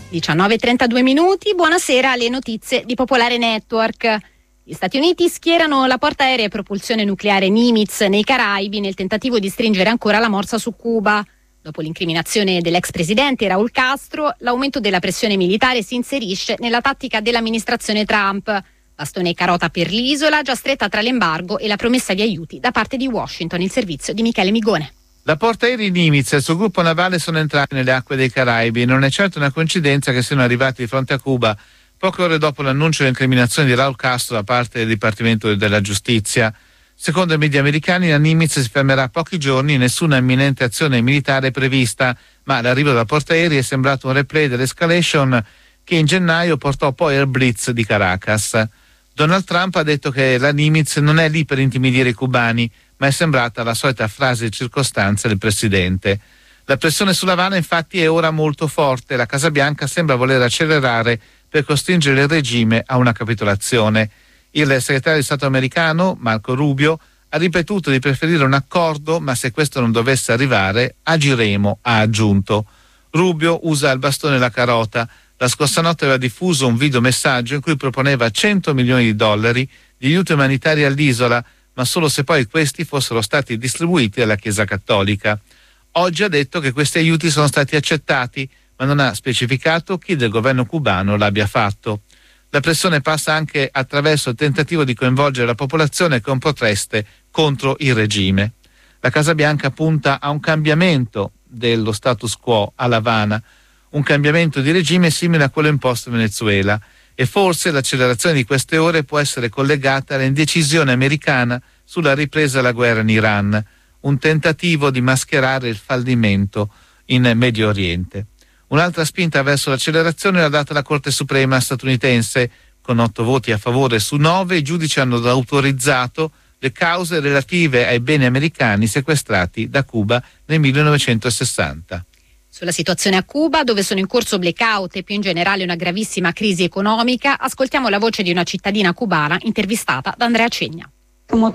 19:32, buonasera, le notizie di Popolare Network. Gli Stati Uniti schierano la portaerei a propulsione nucleare Nimitz nei Caraibi nel tentativo di stringere ancora la morsa su Cuba. Dopo l'incriminazione dell'ex presidente Raúl Castro, l'aumento della pressione militare si inserisce nella tattica dell'amministrazione Trump. Bastone e carota per l'isola, già stretta tra l'embargo e la promessa di aiuti da parte di Washington. Il servizio di Michele Migone. La portaerei Nimitz e il suo gruppo navale sono entrati nelle acque dei Caraibi. Non è certo una coincidenza che siano arrivati di fronte a Cuba poche ore dopo l'annuncio dell'incriminazione di Raúl Castro da parte del Dipartimento della Giustizia. Secondo i media americani, la Nimitz si fermerà pochi giorni, nessuna imminente azione militare prevista, ma l'arrivo della portaerei è sembrato un replay dell'escalation che in gennaio portò poi al blitz di Caracas. Donald Trump ha detto che la Nimitz non è lì per intimidire i cubani, ma è sembrata la solita frase di circostanza del presidente. La pressione sulla Havana infatti è ora molto forte. La Casa Bianca sembra voler accelerare per costringere il regime a una capitolazione. Il segretario di Stato americano, Marco Rubio, ha ripetuto di preferire un accordo, ma se questo non dovesse arrivare, agiremo, ha aggiunto. Rubio usa il bastone e la carota. La scorsa notte aveva diffuso un videomessaggio in cui proponeva $100 milioni di aiuti umanitari all'isola, ma solo se poi questi fossero stati distribuiti alla Chiesa Cattolica. Oggi ha detto che questi aiuti sono stati accettati, ma non ha specificato chi del governo cubano l'abbia fatto. La pressione passa anche attraverso il tentativo di coinvolgere la popolazione con proteste contro il regime. La Casa Bianca punta a un cambiamento dello status quo a L'Havana, un cambiamento di regime simile a quello imposto in Venezuela, e forse l'accelerazione di queste ore può essere collegata all'indecisione americana sulla ripresa della guerra in Iran, un tentativo di mascherare il fallimento in Medio Oriente. Un'altra spinta verso l'accelerazione l'ha data la Corte Suprema statunitense. Con 8 voti a favore su 9, i giudici hanno autorizzato le cause relative ai beni americani sequestrati da Cuba nel 1960. Sulla situazione a Cuba, dove sono in corso blackout e più in generale una gravissima crisi economica, ascoltiamo la voce di una cittadina cubana intervistata da Andrea Cegna. Come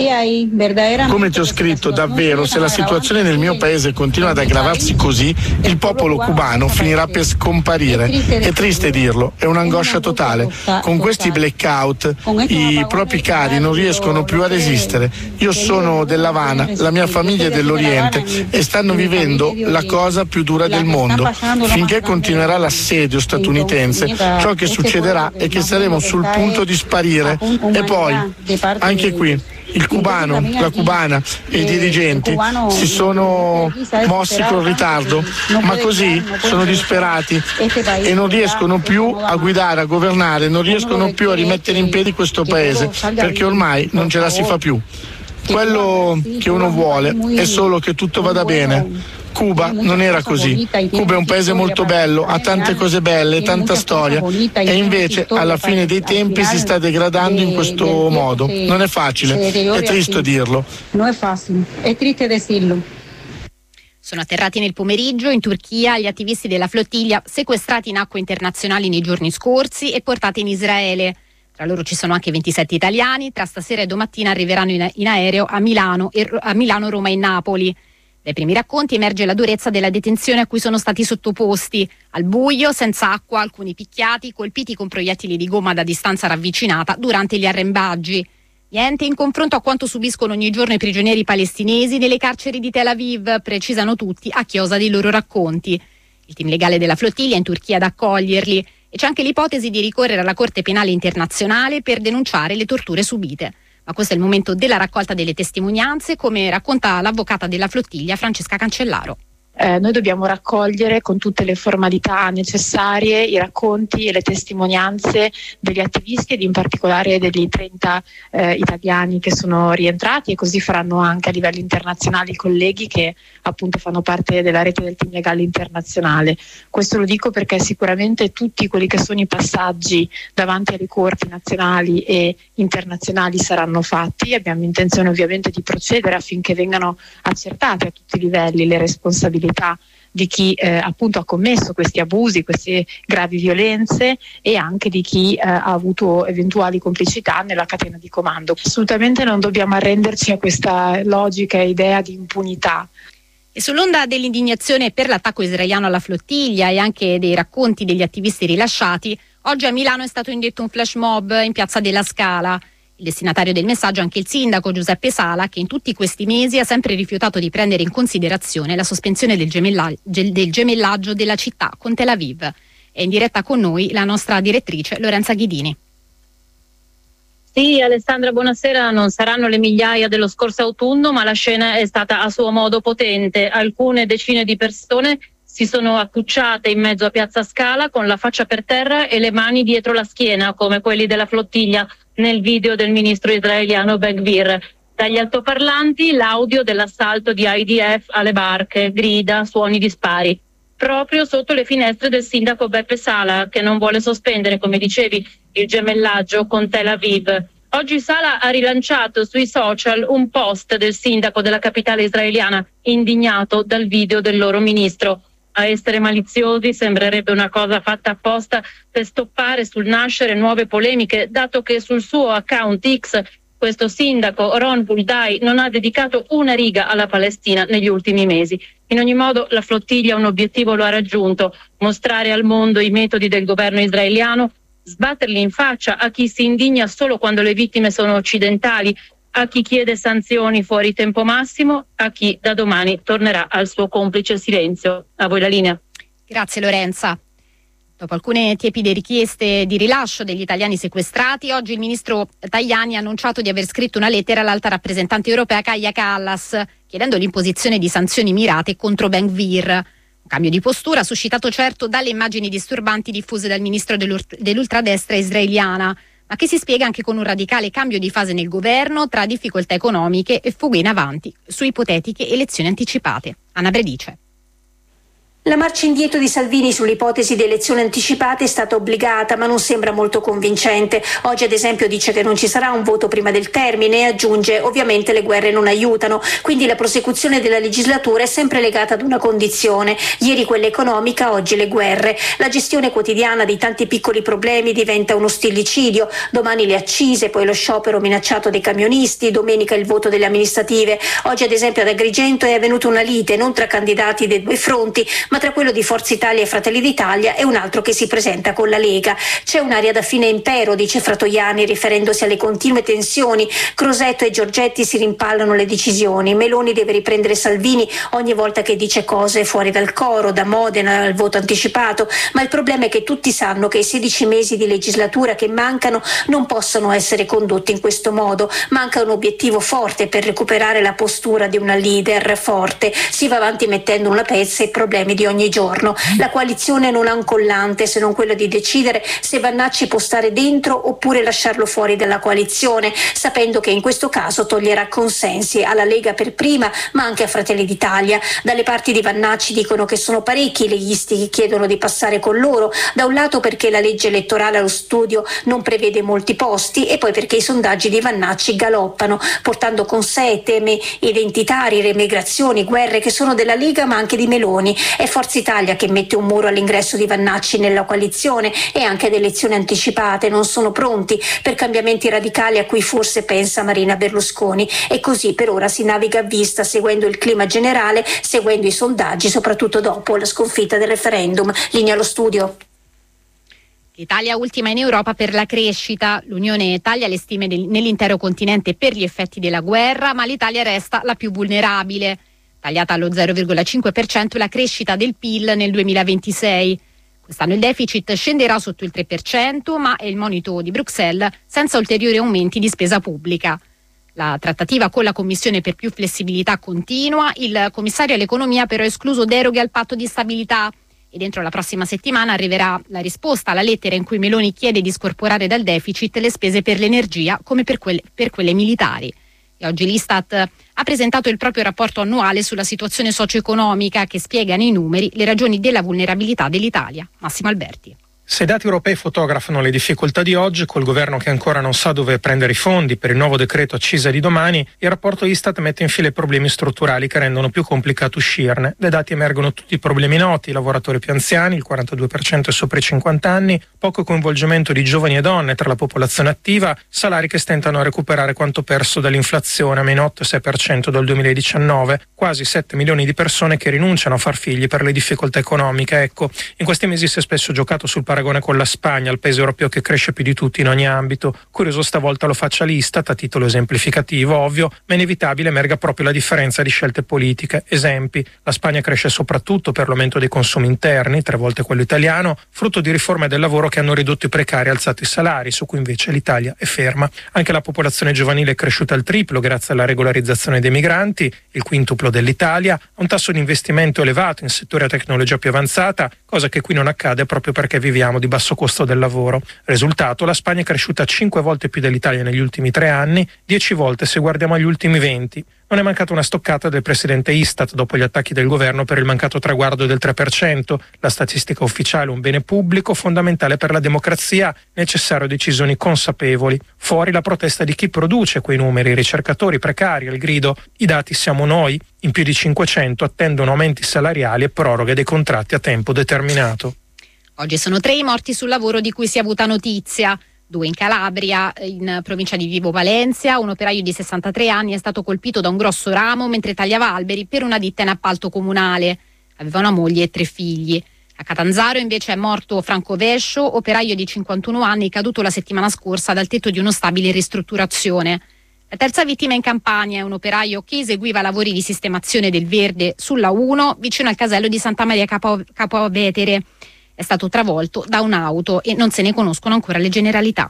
ti ho scritto, davvero, se la situazione nel mio paese continua ad aggravarsi così, il popolo cubano finirà per scomparire. È triste dirlo, è un'angoscia totale. Con questi blackout i propri cari non riescono più a resistere. Io sono dell'Havana, la mia famiglia è dell'Oriente e stanno vivendo la cosa più dura del mondo. Finché continuerà l'assedio statunitense, ciò che succederà è che saremo sul punto di sparire. E poi, anche qui, il cubano, la cubana e i dirigenti si sono mossi con ritardo, ma così sono disperati e non riescono più a guidare, a governare, non riescono più a rimettere in piedi questo paese, perché ormai non ce la si fa più. Quello che uno vuole è solo che tutto vada bene. Cuba non era così. Cuba è un paese molto bello, ha tante cose belle, tanta storia, e invece alla fine dei tempi si sta degradando in questo modo. Non è facile, è triste dirlo. Non è facile, è triste dirlo. Sono atterrati nel pomeriggio in Turchia gli attivisti della flottiglia sequestrati in acque internazionali nei giorni scorsi e portati in Israele. Tra loro ci sono anche 27 italiani. Tra stasera e domattina arriveranno in aereo a Milano, Roma e Napoli. Dai primi racconti emerge la durezza della detenzione a cui sono stati sottoposti. Al buio, senza acqua, alcuni picchiati, colpiti con proiettili di gomma da distanza ravvicinata durante gli arrembaggi. Niente in confronto a quanto subiscono ogni giorno i prigionieri palestinesi nelle carceri di Tel Aviv, precisano tutti a chiosa dei loro racconti. Il team legale della flottiglia è in Turchia ad accoglierli e c'è anche l'ipotesi di ricorrere alla Corte Penale Internazionale per denunciare le torture subite. Ma questo è il momento della raccolta delle testimonianze, come racconta l'avvocata della flottiglia Francesca Cancellaro. Noi dobbiamo raccogliere con tutte le formalità necessarie i racconti e le testimonianze degli attivisti ed in particolare degli 30 italiani che sono rientrati, e così faranno anche a livello internazionale i colleghi che appunto fanno parte della rete del team legale internazionale. Questo lo dico perché sicuramente tutti quelli che sono i passaggi davanti alle corti nazionali e internazionali saranno fatti. Abbiamo intenzione ovviamente di procedere affinché vengano accertate a tutti i livelli le responsabilità di chi appunto ha commesso questi abusi, queste gravi violenze, e anche di chi ha avuto eventuali complicità nella catena di comando. Assolutamente non dobbiamo arrenderci a questa logica e idea di impunità. E sull'onda dell'indignazione per l'attacco israeliano alla flottiglia e anche dei racconti degli attivisti rilasciati, oggi a Milano è stato indetto un flash mob in Piazza della Scala. Il destinatario del messaggio è anche il sindaco Giuseppe Sala, che in tutti questi mesi ha sempre rifiutato di prendere in considerazione la sospensione del gemellaggio della città con Tel Aviv. È in diretta con noi la nostra direttrice Lorenza Ghidini. Sì, Alessandra, buonasera. Non saranno le migliaia dello scorso autunno, ma la scena è stata a suo modo potente. Alcune decine di persone si sono accucciate in mezzo a Piazza Scala con la faccia per terra e le mani dietro la schiena, come quelli della flottiglia nel video del ministro israeliano Ben-Gvir. Dagli altoparlanti l'audio dell'assalto di IDF alle barche, grida, suoni di spari. Proprio sotto le finestre del sindaco Beppe Sala, che non vuole sospendere, come dicevi, il gemellaggio con Tel Aviv. Oggi Sala ha rilanciato sui social un post del sindaco della capitale israeliana, indignato dal video del loro ministro. A essere maliziosi sembrerebbe una cosa fatta apposta per stoppare sul nascere nuove polemiche, dato che sul suo account X questo sindaco Ron Buldai non ha dedicato una riga alla Palestina negli ultimi mesi. In ogni modo la flottiglia un obiettivo lo ha raggiunto: mostrare al mondo i metodi del governo israeliano, sbatterli in faccia a chi si indigna solo quando le vittime sono occidentali, a chi chiede sanzioni fuori tempo massimo, a chi da domani tornerà al suo complice silenzio. A voi la linea. Grazie Lorenza. Dopo alcune tiepide richieste di rilascio degli italiani sequestrati, oggi il ministro Tajani ha annunciato di aver scritto una lettera all'alta rappresentante europea Kaja Kallas, chiedendo l'imposizione di sanzioni mirate contro Ben-Gvir. Un cambio di postura suscitato certo dalle immagini disturbanti diffuse dal ministro dell'ultradestra israeliana, ma che si spiega anche con un radicale cambio di fase nel governo tra difficoltà economiche e fughe in avanti su ipotetiche elezioni anticipate. Anna Bredice. La marcia indietro di Salvini sull'ipotesi di elezioni anticipate è stata obbligata, ma non sembra molto convincente. Oggi ad esempio dice che non ci sarà un voto prima del termine e aggiunge: ovviamente le guerre non aiutano, quindi la prosecuzione della legislatura è sempre legata ad una condizione. Ieri quella economica, oggi le guerre. La gestione quotidiana di tanti piccoli problemi diventa uno stillicidio. Domani le accise, poi lo sciopero minacciato dei camionisti, domenica il voto delle amministrative. Oggi ad esempio ad Agrigento è avvenuta una lite non tra candidati dei due fronti, ma tra quello di Forza Italia e Fratelli d'Italia e un altro che si presenta con la Lega. C'è un'aria da fine impero, dice Fratoiani, riferendosi alle continue tensioni. Crosetto e Giorgetti si rimpallano le decisioni. Meloni deve riprendere Salvini ogni volta che dice cose fuori dal coro, da Modena al voto anticipato, ma il problema è che tutti sanno che i 16 mesi di legislatura che mancano non possono essere condotti in questo modo. Manca un obiettivo forte per recuperare la postura di una leader forte. Si va avanti mettendo una pezza ai problemi di ogni giorno. La coalizione non ha un collante se non quello di decidere se Vannacci può stare dentro oppure lasciarlo fuori dalla coalizione, sapendo che in questo caso toglierà consensi alla Lega per prima, ma anche a Fratelli d'Italia. Dalle parti di Vannacci dicono che sono parecchi i leghisti che chiedono di passare con loro, da un lato perché la legge elettorale allo studio non prevede molti posti e poi perché i sondaggi di Vannacci galoppano, portando con sé temi identitari, remigrazioni, guerre che sono della Lega ma anche di Meloni. È Forza Italia che mette un muro all'ingresso di Vannacci nella coalizione e anche ad elezioni anticipate. Non sono pronti per cambiamenti radicali a cui forse pensa Marina Berlusconi, e così per ora si naviga a vista, seguendo il clima generale, seguendo i sondaggi, soprattutto dopo la sconfitta del referendum. Linea allo studio. L'Italia ultima in Europa per la crescita. L'Unione taglia le stime nell'intero continente per gli effetti della guerra, ma l'Italia resta la più vulnerabile. Tagliata allo 0,5% la crescita del PIL nel 2026. Quest'anno il deficit scenderà sotto il 3%, ma è il monito di Bruxelles, senza ulteriori aumenti di spesa pubblica. La trattativa con la Commissione per più flessibilità continua. Il commissario all'economia però ha escluso deroghe al patto di stabilità e dentro la prossima settimana arriverà la risposta alla lettera in cui Meloni chiede di scorporare dal deficit le spese per l'energia come per quelle militari. E oggi l'Istat ha presentato il proprio rapporto annuale sulla situazione socio-economica che spiega nei numeri le ragioni della vulnerabilità dell'Italia. Massimo Alberti. Se i dati europei fotografano le difficoltà di oggi, col governo che ancora non sa dove prendere i fondi per il nuovo decreto accise di domani, il rapporto Istat mette in fila i problemi strutturali che rendono più complicato uscirne. Dai dati emergono tutti i problemi noti: lavoratori più anziani, il 42% è sopra i 50 anni, poco coinvolgimento di giovani e donne tra la popolazione attiva, salari che stentano a recuperare quanto perso dall'inflazione, a meno 8,6% dal 2019, quasi 7 milioni di persone che rinunciano a far figli per le difficoltà economiche. Ecco, in questi mesi si è spesso giocato sul paragone con la Spagna, il paese europeo che cresce più di tutti in ogni ambito. Curioso stavolta lo faccia l'Istat a titolo esemplificativo, ovvio, ma inevitabile emerga proprio la differenza di scelte politiche. Esempi: la Spagna cresce soprattutto per l'aumento dei consumi interni, 3 volte quello italiano, frutto di riforme del lavoro che hanno ridotto i precari e alzato i salari, su cui invece l'Italia è ferma. Anche la popolazione giovanile è cresciuta al triplo grazie alla regolarizzazione dei migranti, il quintuplo dell'Italia, un tasso di investimento elevato in settori a tecnologia più avanzata, cosa che qui non accade proprio perché viviamo di basso costo del lavoro. Risultato: la Spagna è cresciuta 5 volte più dell'Italia negli ultimi 3 anni, 10 volte se guardiamo agli ultimi 20. Non è mancata una stoccata del presidente Istat dopo gli attacchi del governo per il mancato traguardo del 3%. La statistica ufficiale è un bene pubblico fondamentale per la democrazia, necessario decisioni consapevoli. Fuori la protesta di chi produce quei numeri, i ricercatori precari al grido: i dati siamo noi. In più di 500 attendono aumenti salariali e proroghe dei contratti a tempo determinato. Oggi sono 3 i morti sul lavoro di cui si è avuta notizia. 2 in Calabria, in provincia di Vibo Valentia. Un operaio di 63 anni è stato colpito da un grosso ramo mentre tagliava alberi per una ditta in appalto comunale. Aveva una moglie e 3 figli. A Catanzaro invece è morto Franco Vescio, operaio di 51 anni caduto la settimana scorsa dal tetto di uno stabile in ristrutturazione. La terza vittima in Campania è un operaio che eseguiva lavori di sistemazione del verde sulla 1 vicino al casello di Santa Maria Capo Vetere. È stato travolto da un'auto e non se ne conoscono ancora le generalità.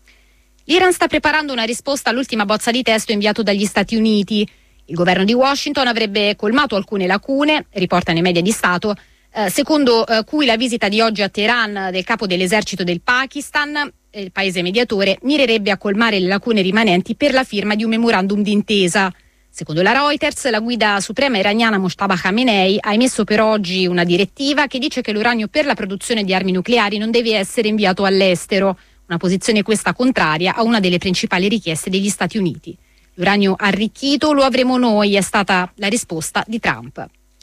L'Iran sta preparando una risposta all'ultima bozza di testo inviato dagli Stati Uniti. Il governo di Washington avrebbe colmato alcune lacune, riportano i media di Stato, secondo cui la visita di oggi a Teheran del capo dell'esercito del Pakistan, il paese mediatore, mirerebbe a colmare le lacune rimanenti per la firma di un memorandum d'intesa. Secondo la Reuters, la guida suprema iraniana Mojtaba Khamenei ha emesso per oggi una direttiva che dice che l'uranio per la produzione di armi nucleari non deve essere inviato all'estero, una posizione questa contraria a una delle principali richieste degli Stati Uniti. L'uranio arricchito lo avremo noi, è stata la risposta di Trump.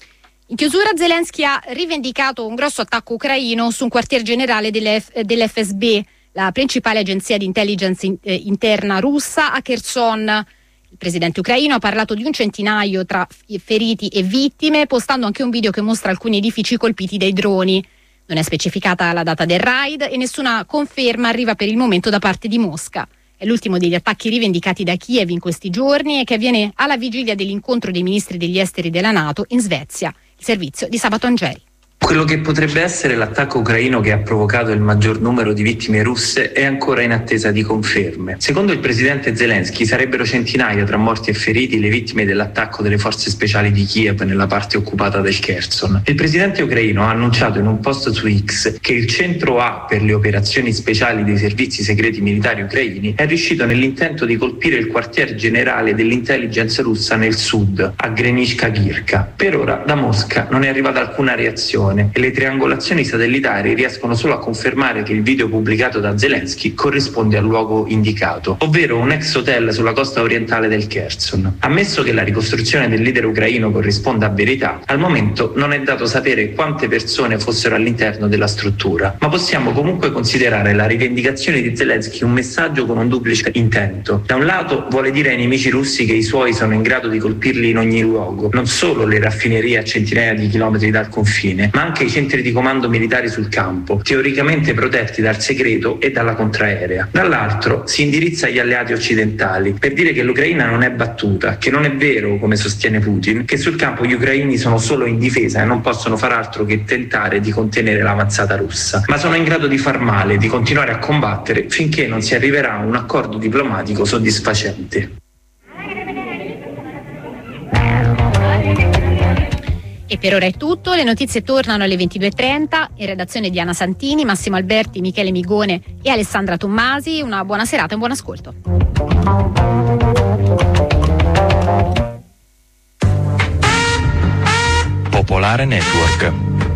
In chiusura, Zelensky ha rivendicato un grosso attacco ucraino su un quartier generale dell'FSB, la principale agenzia di intelligence interna russa, a Kherson. Il presidente ucraino ha parlato di un centinaio tra feriti e vittime, postando anche un video che mostra alcuni edifici colpiti dai droni. Non è specificata la data del raid e nessuna conferma arriva per il momento da parte di Mosca. È l'ultimo degli attacchi rivendicati da Kiev in questi giorni e che avviene alla vigilia dell'incontro dei ministri degli esteri della NATO in Svezia. Il servizio di Sabato Angeli. Quello che potrebbe essere l'attacco ucraino che ha provocato il maggior numero di vittime russe è ancora in attesa di conferme. Secondo il presidente Zelensky sarebbero centinaia tra morti e feriti le vittime dell'attacco delle forze speciali di Kiev nella parte occupata del Kherson. Il presidente ucraino ha annunciato in un post su X che il centro A per le operazioni speciali dei servizi segreti militari ucraini è riuscito nell'intento di colpire il quartier generale dell'intelligence russa nel sud, a Grenička-Girka. Per ora da Mosca non è arrivata alcuna reazione e le triangolazioni satellitari riescono solo a confermare che il video pubblicato da Zelensky corrisponde al luogo indicato, ovvero un ex hotel sulla costa orientale del Kherson. Ammesso che la ricostruzione del leader ucraino corrisponda a verità, al momento non è dato sapere quante persone fossero all'interno della struttura, ma possiamo comunque considerare la rivendicazione di Zelensky un messaggio con un duplice intento. Da un lato vuole dire ai nemici russi che i suoi sono in grado di colpirli in ogni luogo, non solo le raffinerie a centinaia di chilometri dal confine, ma anche i centri di comando militari sul campo, teoricamente protetti dal segreto e dalla contraerea. Dall'altro si indirizza agli alleati occidentali per dire che l'Ucraina non è battuta, che non è vero, come sostiene Putin, che sul campo gli ucraini sono solo in difesa e non possono far altro che tentare di contenere l'avanzata russa, ma sono in grado di far male, di continuare a combattere finché non si arriverà a un accordo diplomatico soddisfacente. E per ora è tutto, le notizie tornano alle 22.30, in redazione Diana Santini, Massimo Alberti, Michele Migone e Alessandra Tommasi. Una buona serata e un buon ascolto. Popolare Network.